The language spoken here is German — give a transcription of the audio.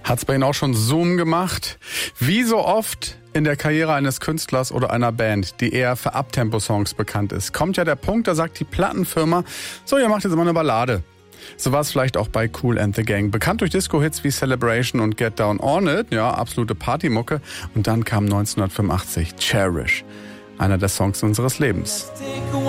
Hat's bei Ihnen auch schon Zoom gemacht? Wie so oft in der Karriere eines Künstlers oder einer Band, die eher für Uptempo-Songs bekannt ist, kommt ja der Punkt, da sagt die Plattenfirma, so, ihr macht jetzt mal eine Ballade. So war es vielleicht auch bei Kool and the Gang. Bekannt durch Disco-Hits wie Celebration und Get Down On It, ja, absolute Partymucke. Und dann kam 1985 Cherish, einer der Songs unseres Lebens.